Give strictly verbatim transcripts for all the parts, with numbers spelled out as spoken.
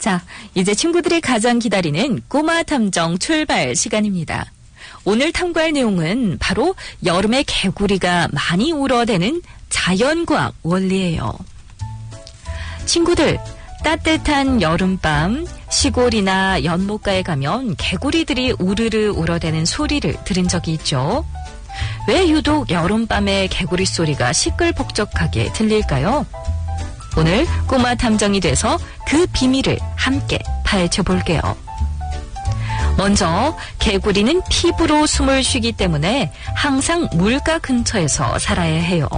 자, 이제 친구들이 가장 기다리는 꼬마 탐정 출발 시간입니다. 오늘 탐구할 내용은 바로 여름에 개구리가 많이 울어대는 자연과학 원리예요. 친구들, 따뜻한 여름밤 시골이나 연못가에 가면 개구리들이 우르르 울어대는 소리를 들은 적이 있죠. 왜 유독 여름밤에 개구리 소리가 시끌벅적하게 들릴까요? 오늘 꼬마 탐정이 돼서 그 비밀을 함께 파헤쳐 볼게요. 먼저 개구리는 피부로 숨을 쉬기 때문에 항상 물가 근처에서 살아야 해요.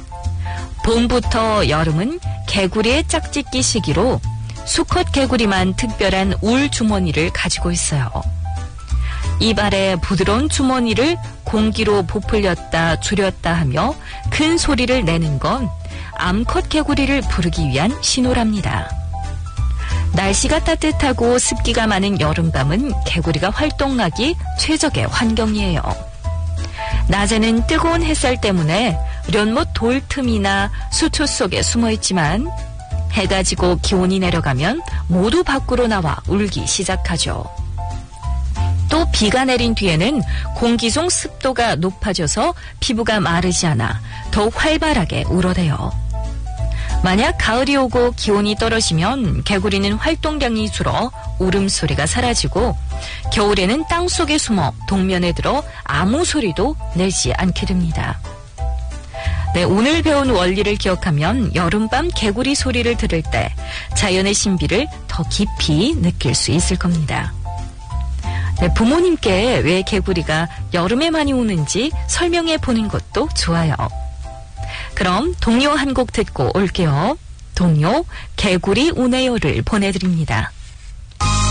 봄부터 여름은 개구리의 짝짓기 시기로 수컷 개구리만 특별한 울 주머니를 가지고 있어요. 이발에 부드러운 주머니를 공기로 부풀렸다 줄였다 하며 큰 소리를 내는 건 암컷 개구리를 부르기 위한 신호랍니다. 날씨가 따뜻하고 습기가 많은 여름밤은 개구리가 활동하기 최적의 환경이에요. 낮에는 뜨거운 햇살 때문에 연못 돌틈이나 수초 속에 숨어있지만 해가 지고 기온이 내려가면 모두 밖으로 나와 울기 시작하죠. 또 비가 내린 뒤에는 공기 중 습도가 높아져서 피부가 마르지 않아 더욱 활발하게 울어대요. 만약 가을이 오고 기온이 떨어지면 개구리는 활동량이 줄어 울음소리가 사라지고 겨울에는 땅속에 숨어 동면에 들어 아무 소리도 내지 않게 됩니다. 네, 오늘 배운 원리를 기억하면 여름밤 개구리 소리를 들을 때 자연의 신비를 더 깊이 느낄 수 있을 겁니다. 네, 부모님께 왜 개구리가 여름에 많이 우는지 설명해 보는 것도 좋아요. 그럼 동요 한 곡 듣고 올게요. 동요 개구리 우네요를 보내드립니다.